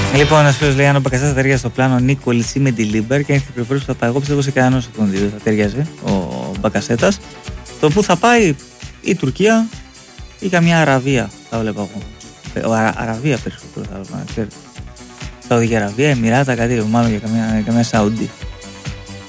Λοιπόν, ένα φίλο λέει: αν ο Μπακασέτας θα ταιριάζει στο πλάνο Νίκο Λυσί με τη Λίμπερ και αν έχει πληροφορίες που θα πάει, εγώ πιστεύω σε κανέναν από τον δύο θα ταιριάζει ο Μπακασέτας. Το που θα πάει η Τουρκία ή καμιά Αραβία, θα βλέπω εγώ. Αραβία περισσότερο θα βλέπω, ξέρετε. Σαουδική Αραβία, Εμιράτα, κάτι μάλλον για καμιά Σαούντι.